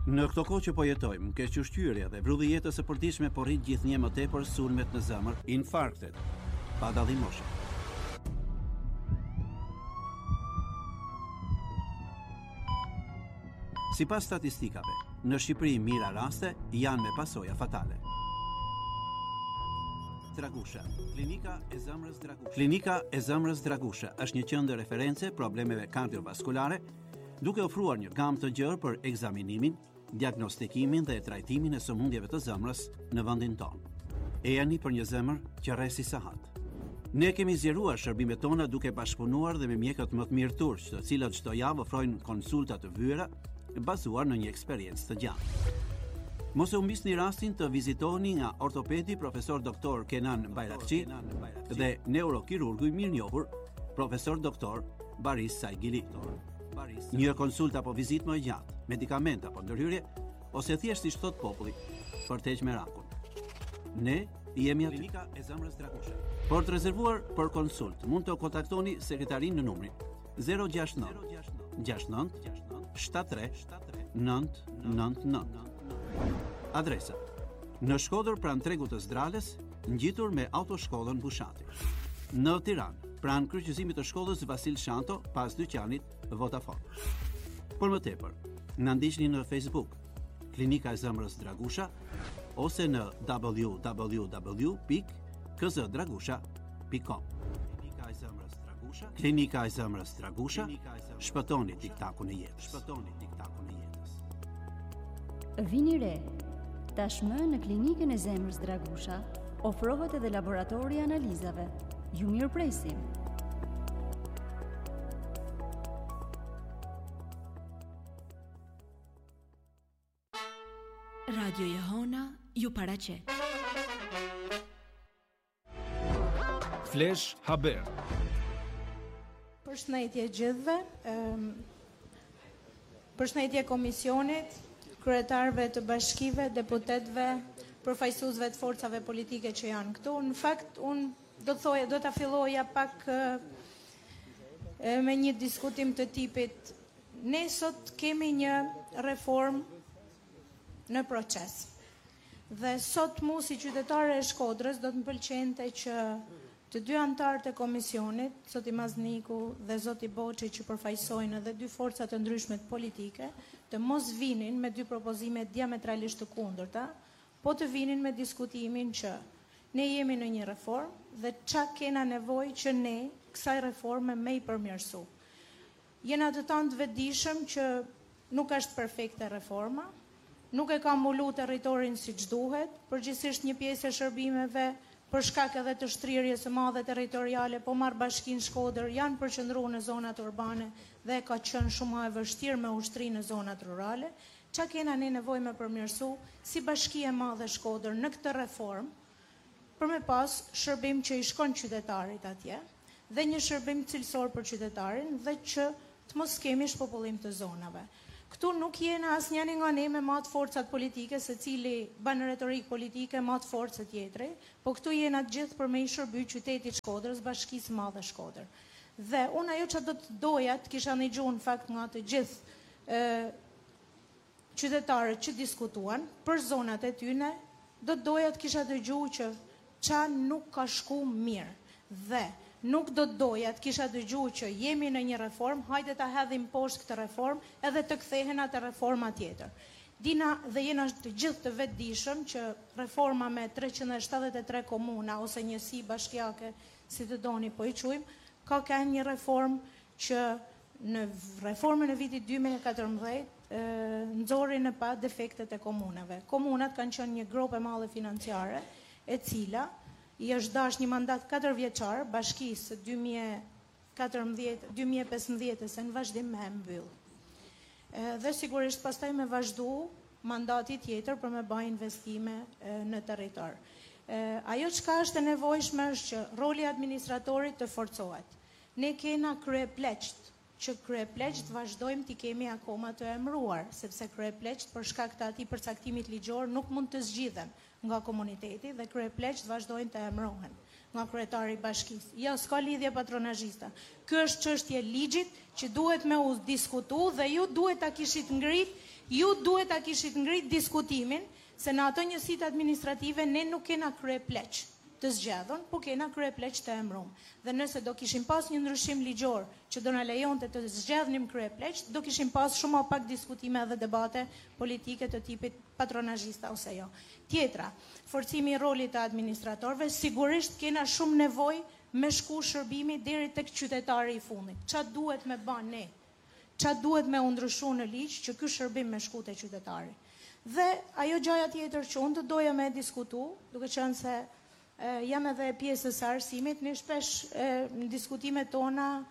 Në këto kohë që po jetojmë, kequshqyrja dhe vrulli jetës së përditshme po rrit gjithnjë më tepër sulmet në zemër, infarktet, pa dallim moshe. Sipas statistikave, në Shqipëri mira raste janë me pasoja fatale. Dragusha. Klinika e zemrës Dragusha. Klinika e zemrës Dragusha është një qendër referencë problemeve kardiovaskulare, duke ofruar një gamë të gjerë për ekzaminimin, diagnostikimin dhe trajtimin e sëmundjeve të zemrës në vendin tonë. E jani për një zemër që rresi sahat. Ne kemi zgjeruar shërbimet tona duke bashkëpunuar dhe me mjekët më të mirë turq, të cilët çdo javë ofrojnë konsulta të vëra bazuar në një eksperiencë të gjatë. Mos e humbisni rastin të vizitoni nga ortopedi profesor doktor Kenan Bayrakçi dhe neurokirurgu i mirënjohur profesor doktor Baris Saigili. Një konsulta apo vizitë më e gjatë, medikament apo ndërhyrje, ose thjesht si thot populli, për të heqë merakun. Ne jemi aty. Klinika e zemrës Dragusha. Për të rezervuar për konsult, mund të kontaktoni sekretarin në numrin 069 69 73 999. Adresa: në Shkodër pranë tregut të Zdrales, ngjitur me autoshkollën Bushati. Në Tiranë, pranë kryqëzimit të shkollës Vasil Shanto, pas dyqanit Vodafone. Për më tepër, na ndiqni në Facebook, Klinika e zemrës Dragusha, ose në www.kzdragusha.com. Klinika e zemrës Dragusha. Klinika e zemrës Dragusha. Shpëtoni tiktakun e jetës. Shpëtoni tiktakun e jetës. Vini re. Tashmë në Klinikën e zemrës Dragusha ofrohet edhe laboratori i analizave. Ju mirëpresim. Radio Jehona ju paraqet. Flash Haber. Përshëndetje gjithëve. Përshëndetje komisionit, kryetarëve të bashkive, deputetëve, përfaqësuesve të forcave politike që janë këtu. Në fakt, unë do ta filloja pak me një diskutim të tipit. Ne sot kemi një reformë në proces. Dhe sot mu si qytetare e Shkodrës do të më pëlqente që të dy antarët e komisionit, zoti Mazniku dhe zoti Boçi që përfaqësojnë edhe dy forca të ndryshme politike, të mos vinin me dy propozime diametralisht të kundërta, po të vinin me diskutimin që ne jemi në një reformë dhe çka kena nevojë që ne kësaj reforme me i përmirësu. Jena të tantë vetëdijshëm që nuk është perfekte reforma, nuk e ka mbulu territorin siç duhet, përgjithsisht një pjesë e shërbimeve për shkak edhe të shtrirjes së madhe territoriale, po marr bashkinë Shkodër janë përqendruar në zonat urbane dhe ka qenë shumë më e vështirë me ushtri në zonat rurale. Çka kena ne nevojë me përmirësu si Bashkia e Madhe Shkodër në këtë reformë, për me pas shërbim që i shkon qytetarit atje dhe një shërbim cilësor për qytetarin dhe që të mos kemi shpopullim të zonave. Këtu nuk jena asnjëri nga ne me matë forcat politike, se cili banë retorik politike matë forcët tjetri, po këtu jena të gjithë për me i shërby qytetit Shkodrës, Bashkisë Madhe Shkodër. Dhe unë ajo që do të doja të kisha një gjuhë në fakt nga të gjithë qytetarët që diskutuan për zonat e tyne, do të doja të kisha të gjuhë që qa nuk ka shku mirë. Dhe nuk do të doja të kisha dëgjuar që jemi në një reformë, hajde ta hedhim poshtë këtë reformë edhe të kthehen atë reforma tjetër. Dina dhe jena të gjithë të vetëdijshëm që reforma me 373 komuna ose njësi bashkiake, si të doni po i quajmë, ka qenë një reformë që në reformën e vitit 2014 nxori në pa defektet e komunave. Komunat kanë qenë një grop e madhe financiare e cila i është dash një mandat 4 vjeçar bashkisë 2015 në vazhdim me mbyll. Dhe sigurisht pastaj me vazhdu mandati tjetër për me bëj investime në territor. Ajo çka është e nevojshme është që roli i administratorit të forcohet. Ne kena kryepleqt, që kryepleqt vazhdojmë t'i kemi akoma të emëruar, sepse kryepleqt për shkak të atij përcaktimit ligjor nuk mund të zgjidhen nga komuniteti dhe kryepleqt vazhdojnë të emërohen. nga kryetari i bashkisë. Ja, s'ka lidhje patronazhiste. Ky është çështje ligjit që duhet me u diskutu dhe ju duhet ta kishit ngrit diskutimin, se në ato njësitë administrative ne nuk kena kryepleq të zgjedhur, po kena kryepleq të emëruar. Dhe nëse do kishim pas një ndryshim ligjor që do na lejonte të zgjedhnim kryepleq, do kishim pas shumë më pak diskutime dhe debate politike të tipit patronazhista ose jo. Tjetra, forcimi i rolit të administratorëve, sigurisht kena shumë nevojë me shku shërbimi deri tek qytetari i fundit. Çfarë duhet me bën ne? Çfarë duhet me u ndryshu në ligj që ky shërbim me shku te qytetari? Dhe ajo gjëja tjetër që unë të doja me diskutu, duke qenë se jam edhe pjesës së arsimit, ne shpesh në diskutimet tona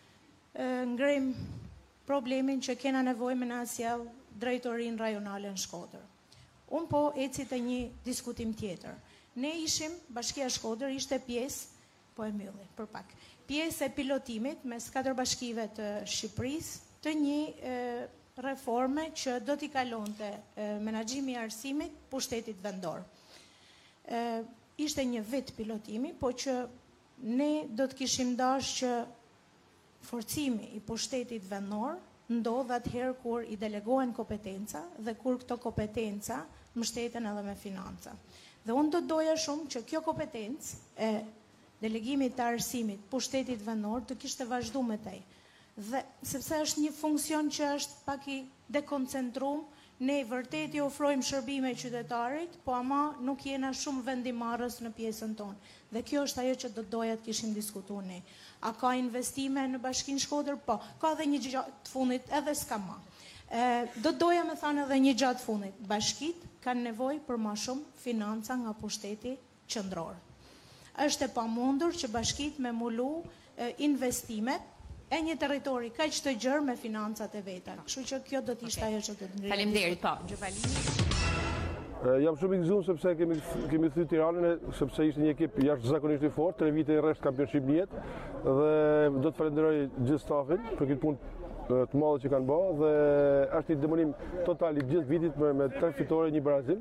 ngrem problemin që kena nevojë me na sjell drejtorinë rajonale në Shkodër. Unë po eci të një diskutim tjetër. Ne ishim, Bashkia Shkodër ishte pjesë, po e mbylli për pak, pjesë e pilotimit mes 4 bashkive të Shqipërisë të një reforme që do t'i kalonte menaxhimi i arsimit pushtetit vendor. Ishte një vit pilotimi, po që ne do të kishim dashur që forcimi i pushtetit vendor ndodh atëherë kur i delegohen kompetenca dhe kur këto kompetenca mbështeten edhe me financa. Dhe unë do doja shumë që kjo kompetencë e delegimit të arsimit pushtetit vendor të kishte vazhduar me tej. Dhe sepse është një funksion që është pak i dekoncentruar, ne vërtet i ofrojmë shërbime qytetarit, po ama nuk jena shumë vendimarrës në pjesën tonë. Dhe kjo është ajo që do doja të kishim diskutuar ne. A ka investime në Bashkinë Shkodër? Po. Ka edhe një gjatë të fundit, edhe s'ka ma. Do doja me thënë edhe një gjatë të fundit. Bashkit kanë nevojë për ma shumë financa nga pushteti qendror. Është e pamundur që bashkit me mulu investimet e një territori kaq të gjerë me financat e veta. Kështu që kjo do të ishte ajo që do të ngrihet. Faleminderit, po. Gjëvalini. Jam shumë i gëzuar sepse kemi thyer Tiranën, sepse ishte një ekip jashtëzakonisht i fortë, 3 vite i rresht kampionship në jetë, dhe do të falenderoj gjithë stafin për këtë punë të madhe që kanë bërë, dhe është një demonim total i gjithë vitit me 3 fitore, 1 barazim.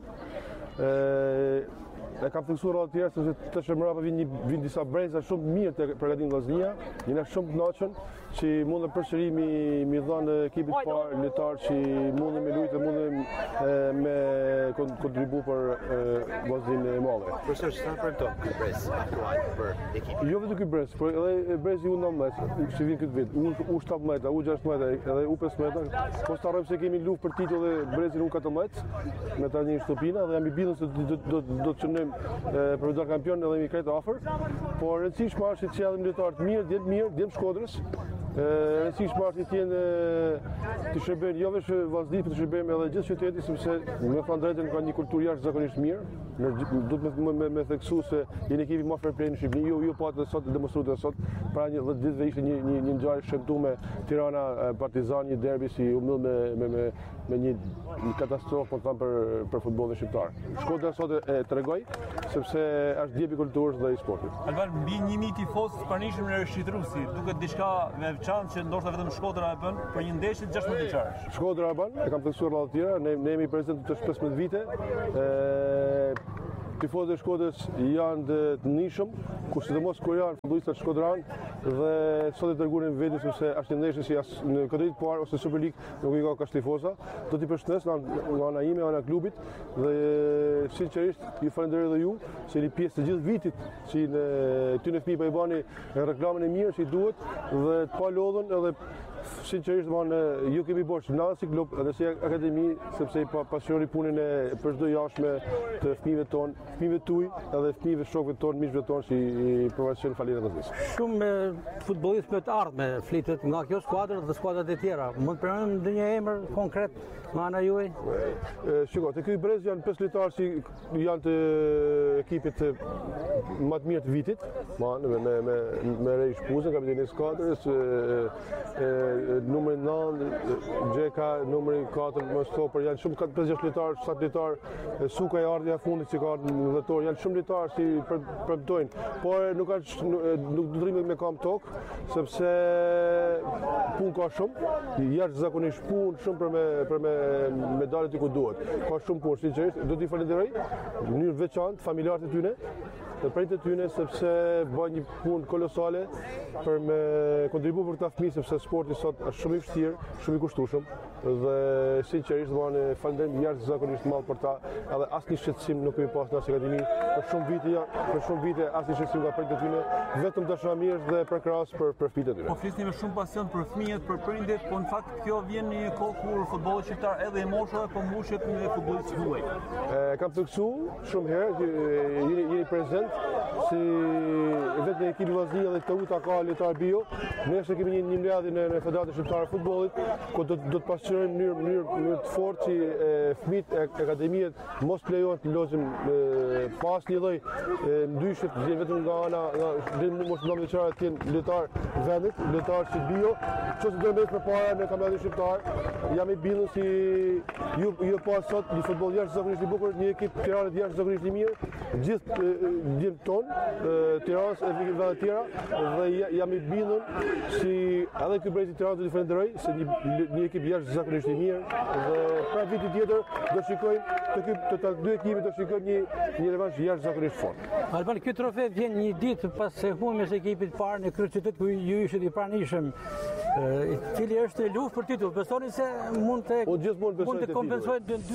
E kam theksuar rreth tjera sepse të shëmrapa vin disa breza shumë mirë të përgatitur Vllaznia, jena shumë të kënaqur që mundë përsëri mi dhënë ekipit parë lojtar që mundën me luajtë, mundën me kontribu për Vllaznin e madhe. Profesor, çfarë përton ky brez aktual për ekipin? Jo vetëm ky brez, por edhe brezi u 19 që vin këtë vit, u 17, u 16, edhe u 15. Mos ta harrojmë se kemi luftë për titull dhe brezin u 14 me tani Shtopina, dhe jam i bindur se do të çojmë për të kampion edhe mi kretë afër, por rëndësishme është që jam lojtar të mirë, djem Shkodrës. Rëndësishme është që të shërbejnë jo vetëm Vllaznia, por të shërbejnë edhe gjithë qytetit, sepse me thënë drejtën ka një kulturë jashtëzakonisht mirë. Duhet me theksu se jeni ekipi më fair play në Shqipëri. Jo po atë sot demonstruar sot, para një 10 ditëve ishte një ngjarje shëmtuar me Tirana Partizan, një derbi si u mbyll me një katastrofë, po them për futbollin shqiptar. Shkodra sot e tregoj sepse është djepi kulturës dhe i sportit. Alban, mbi 1000 tifozë pranishëm në Shqipëri, duket diçka me veçantë që ndoshta vetëm Shkodra e bën për një ndeshje 16 vjeçarësh. Shkodra e bën, e kam theksuar rreth tjera, ne jemi prezant të 15 vite. Tifozët e Shkodrës janë të nishëm, sidomos kur janë futbollistat shkodran, dhe sot e treguan vetë sepse është një ndeshje si në kategorinë parë ose Super League nuk i ka kaq tifoza. Do t'i përshëndes nga ana ime, ana klubit, dhe sinqerisht ju falenderoj edhe ju se jeni pjesë të gjithë vitit që ty në fëmijë po i bani reklamën e mirë që duhet, dhe të pa lodhën edhe sinqerisht ju kemi bërë na si klub edhe si akademi, sepse i pasiononi punën e për çdo jashtme të fëmijëve tonë, fëmijëve tuaj edhe fëmijëve shokëve tonë, miqve tonë që i profesion falënderoj Vllaznisë. Shumë futbollistë me të ardhme flitet nga kjo skuadër dhe skuadrat e tjera. Mund të pranojmë ndonjë emër konkret nga ana juaj? Shiko, te ky brez janë 5 lojtarë që janë të ekipit më të mirë të vitit, me Rej Shpuzën, kapiteni i skuadrës, numri 9, Gjeka, numri 4, më stoper, janë shumë 5-6 lojtarë, 7 lojtarë, Suka e ardhja fundit që ka në dhëtor, janë shumë lojtarë si përmtojnë, por nuk do të rrimi me kam tokë, sepse punë ka shumë, jashtë zakonisht punë shumë për me medalet i ku duhet. Ka shumë punë, sinqerisht, do t'i falenderoj në mënyrë veçantë familjarët e tyne, të prejtë e tyne, sepse bëjnë një punë kolosale për me kontribu për këta fëmijë, sepse sporti sot është shumë i vështirë, shumë i kushtueshëm dhe sinqerisht bëjnë falenderim jashtëzakonisht madh për ta, edhe asnjë shqetësim nuk kemi pas në akademi për shumë vite asnjë shqetësim nga prejtë e tyne, vetëm dashamirë dhe për krahas për fëmijët e tyre. Po flisni me shumë pasion për fëmijët, për prindërit, po në fakt kjo vjen në një kohë kur futbolli shqiptar edhe e moshave po mbushet me futbollistë huaj. Kam theksuar shumë herë, jeni prezent si vetë në ekipi vllaznia dhe Teuta ka lojtar bio, ne kemi një mbledhje në Federatën Shqiptare e Futbollit, ku do të pasqyrojmë në mënyrë të fortë që fëmijët e akademiet mos lejohen të lozim pas një lloj ndryshit, vjen vetëm nga ana mos ndonjë veçare të jenë lojtar vendit, lojtar si bio, çështë do të bëhet përpara në kampionatin shqiptar. Jam i bindur si ju pas sot një futboll jashtëzakonisht i bukur, një ekip Tiranë jashtëzakonisht i mirë, gjithë djemë tonë, Tiranës e vikëve të tjera, dhe jam i bindur si edhe ky brezi Tiranës do t'i falenderoj se një ekip jashtëzakonisht i mirë dhe pra viti tjetër do shikojmë të dy ekipet do shikojmë një revansh jashtëzakonisht fort. Alban, ky trofe vjen një ditë pas se humbjes së ekipit parë në kryeqytet ku ju ishit i pranishëm, cili është luftë për titull. Besoni se mund të kompensohet dy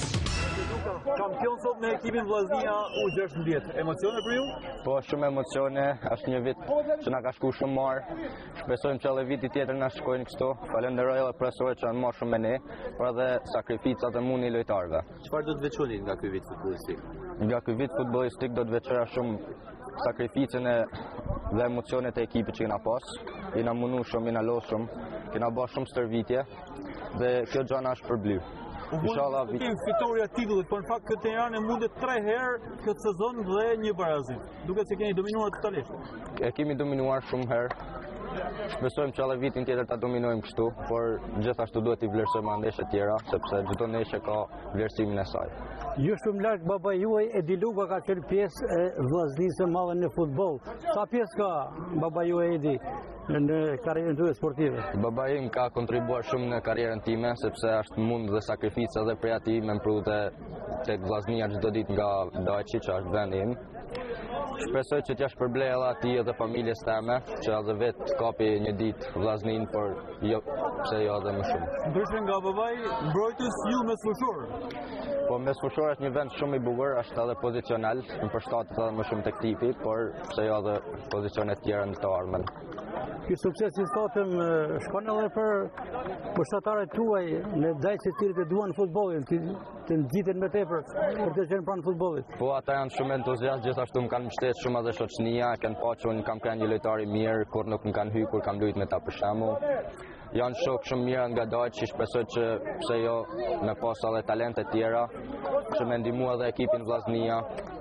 Kampion sot me ekipin vllaznia U16. Emocione për ju? Po, shumë emocione, është një vit që na ka shku shumë marë. Shpresojmë që edhe viti tjetër na shkojnë kështu. Falenderoj edhe profesorët që kanë marrë shumë me ne, por edhe sakrificat e mundi lojtarëve. Çfarë do të veçoni nga ky vit futbollistik? Nga ky vit futbollistik do të veçoja shumë sakrificën dhe emocionet e ekipit që kena pas. Jena munu shumë, jena lodhur shumë, kena bërë shumë stërvitje dhe kjo gjë na është përbly. Inshallah fitoria e titullit, por në fakt këtë Tiranë mundet 3 herë këtë sezon dhe një barazim. Duket se keni dominuar totalisht. E kemi dominuar shumë herë. Shpresojmë që edhe vitin tjetër ta dominojmë kështu, por gjithashtu duhet i vlerësojmë ndeshjet e tjera, sepse çdo ndeshje ka vlerësimin e saj. Ju shumë larg baba juaj Edi Luka ka qenë pjesë e vllaznisë së madhe në futboll. Sa pjesë ka baba juaj Edi në karrierën tuaj sportive? Baba im ka kontribuar shumë në karrierën time, sepse është mund dhe sakrificë edhe prej atij me mprute tek vllaznia çdo ditë nga Dajçi, që është vendi im. Shpresoj që t'ja shpërblej edhe atij edhe familjes teme, që edhe vetë kapi një ditë vllaznin, por jo, pse jo edhe më shumë. Ndryshe nga babai, mbrojtës ju Mesfushor. Po Mesfushor është një vend shumë i bukur, është edhe pozicional, më përshtatet edhe më shumë tek tipi, por pse jo edhe pozicione të tjera në të ardhmen. Ky sukses i statëm shkon edhe për pushtetarët tuaj në Dajçi të cilët e duan futbollin, të nxiten më tepër për të qenë pranë futbollit. Po ata janë shumë entuziastë, gjithashtu më kanë mbështetur shumë edhe shoqënia, kanë pa që unë kam qenë një lojtar i mirë, kur nuk më kanë hyrë kur kam luajtur me ta për shembull. Janë shok shumë mirë nga Dajçi, shpresoj që pse jo me pas edhe talente të tjera, që më ndihmua edhe ekipin vllaznia.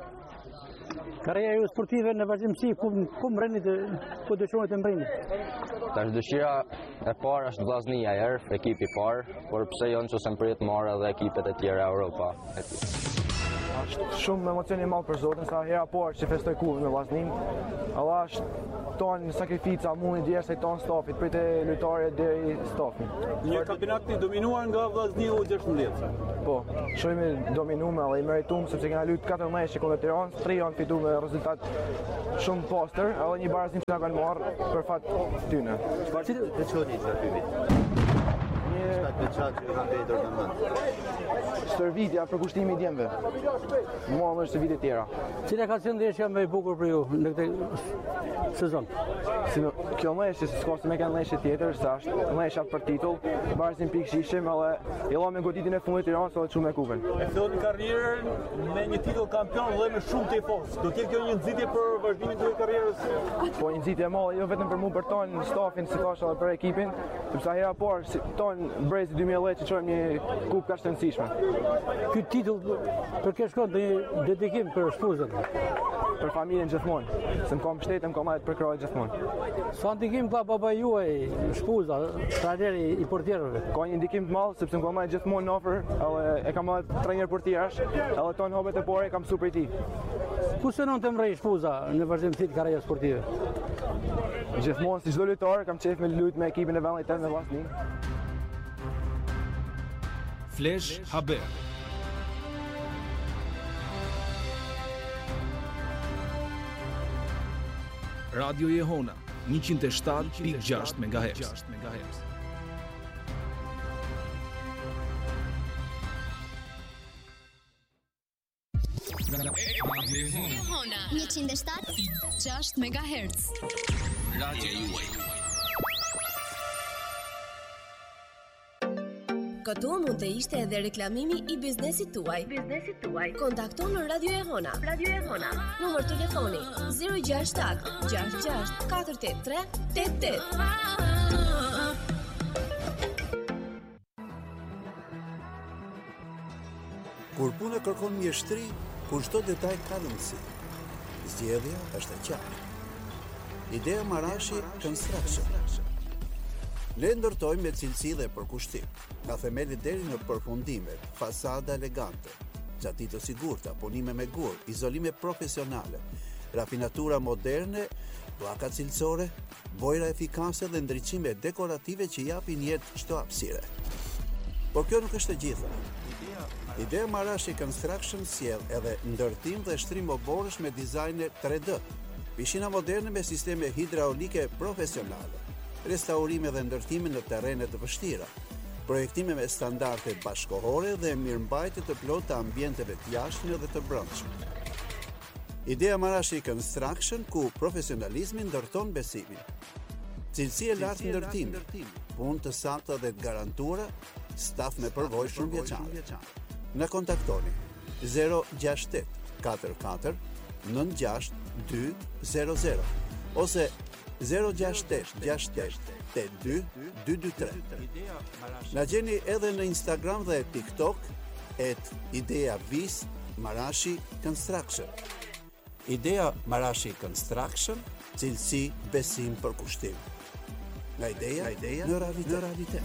Karriera ju sportive në vazhdimsi, ku mbreni ku dëshironi të mbreni? Tash dëshira e parë është vllaznia ekipi i parë, por pse jo nëse më pritet marrë edhe ekipet e tjera Europa. Është shumë emocion i madh për Zotin, sa hera parë që festoj kullin me vllaznin. Allah është tonë sakrifica, mundi djersa i tonë stafit, prit e lojtarëve deri stafin. Një kampionat i dominuar nga vllaznia U16. Po, shumë i dominuar dhe i merituar sepse kena luajtur 4 ndeshje kundër Tiranës, 3 janë fituar me rezultat shumë pastër, edhe një barazim që na kanë marrë për fat tyne. Çfarë do të veçoni nga ky vit? Stërvitja për kushtimin e djemve. Mua më është vite tjera. Cila ka qenë ndeshja më e bukur për ju në këtë sezon? Kjo ndeshje s'ka se më kanë ndeshje tjetër, sa është ndeshja për titull, barazim pikë shishim, edhe illa me goditjen e fundit Tiranës edhe çu me kupën. E fillon karrierën me një titull kampion dhe me shumë tifos. Do të jetë kjo një nxitje për vazhdimin e karrierës? Po një nxitje e madhe, jo vetëm për mua, për ton stafin, si thash edhe për ekipin, sepse hera parë ton Brezi 2010 që qojmë një kupë kaq të rëndësishme. Ky titull për kë shkon një dedikim për shpuzën? Për familjen gjithmonë, se më kam mbështetë, më kam marrë për krahë gjithmonë. Sa ndikim ka baba juaj shpuza, trajneri i portierëve? Ka një ndikim të madh sepse më kam marrë gjithmonë në ofër, edhe e kam marrë trajner portierash, edhe ton hobet e parë kam mësuar prej tij. Ku synon të mrej shpuza në vazhdimsi të karrierës sportive? Gjithmonë si çdo lojtar kam qejf me luajt me ekipin e vendit tonë në Vllaznin. Flash Haber. Radio Jehona 107.6 MHz. Jehona 107.6 MHz. Radio juaj. Këtu mund të ishte edhe reklamimi i biznesit tuaj. Kontakto në Radio Jehona. Numër telefoni 067 66 483 88. Kur puna kërkon mjeshtri, kur çdo detaj ka rëndësi. Zgjedhja është e qartë. Idea Marashi Construction. Ne ndërtojmë me cilësi dhe përkushtim, nga themeli deri në përfundimet, fasada elegante, gjatitje të sigurta, punime me gur, izolime profesionale, rafinatura moderne, pllaka cilësore, bojra efikase dhe ndriçime dekorative që japin jetë çdo hapësire. Por kjo nuk është e gjitha. Idea Marashi Construction sjell edhe ndërtim dhe shtrim oborësh me dizajne 3D, pishina moderne me sisteme hidraulike profesionale, restaurime dhe ndërtime në terrene të vështira, projektime me standarde bashkëkohore dhe mirëmbajtje të plotë të ambienteve të jashtme dhe të brendshme. Idea Marashi Construction, ku profesionalizmi ndërton besimin. Cilësi e lartë ndërtimi, punë të sakta dhe të garantuara, staf me përvojë shumëvjeçare. Na kontaktoni 068 44 96 200 ose 068 68 82 223. Na gjeni edhe në Instagram dhe TikTok @ideavis Marashi Construction. Idea Marashi Construction, cilësi, besim, përkushtim. Nga ideja në realitet.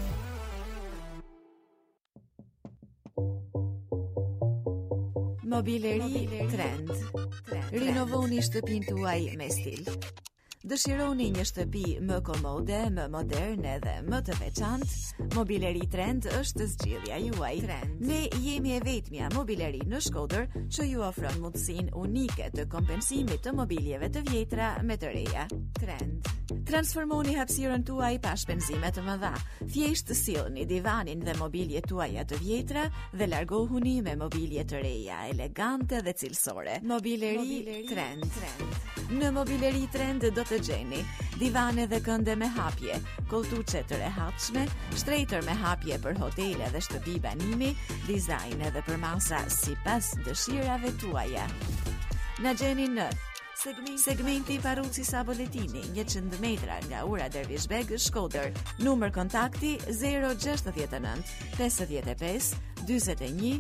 Mobileri Trend. Rinovoni shtëpinë tuaj me stil. Dëshironi një shtëpi më komode, më moderne dhe më të veçantë? Mobileri Trend është zgjidhja juaj. Ne jemi e vetmja mobileri në Shkodër që ju ofron mundësinë unike të kompensimit të mobiljeve të vjetra me të reja. Trend. Transformoni hapësirën tuaj pa shpenzime të mëdha. Thjesht sillni divanin dhe mobiljet tuaja të vjetra dhe largohuni me mobilje të reja, elegante dhe cilësore. Mobileri Trend. Në Mobileri Trend do të gjeni divane dhe kënde me hapje, koltuçe të rehatshme, shtrejtër me hapje për hotele dhe shtëpi banimi, dizajn edhe për masa sipas dëshirave tuaja. Na gjeni në segmenti Paruci Saboletini, 100 metra nga ura Dervishbeg, Shkodër. Numër kontakti 069 55 41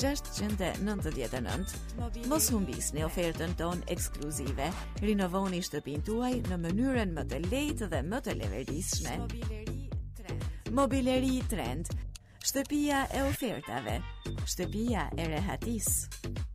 699. Mos humbisni ofertën tonë ekskluzive. Rinovoni shtëpinë tuaj në mënyrën më të lehtë dhe më të leverdishme. Mobileri Trend. Shtëpia e ofertave. Shtëpia e rehatisë.